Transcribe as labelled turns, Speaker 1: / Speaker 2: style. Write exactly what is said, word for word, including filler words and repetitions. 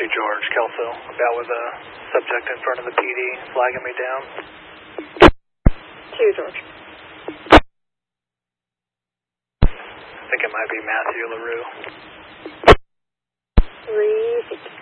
Speaker 1: two George, Kelso, about with a subject in front of the P D, flagging me down.
Speaker 2: two George.
Speaker 1: I think it might be Matthew LaRue.
Speaker 2: three six.